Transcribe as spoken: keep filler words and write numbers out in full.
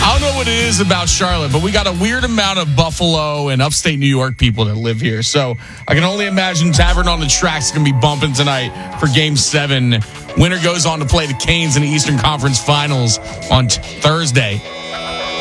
I don't know what it is about Charlotte, but we got a weird amount of Buffalo and upstate New York people that live here. So I can only imagine Tavern on the Track's going to be bumping tonight for Game seven. Winner goes on to play the Canes in the Eastern Conference Finals on t- Thursday.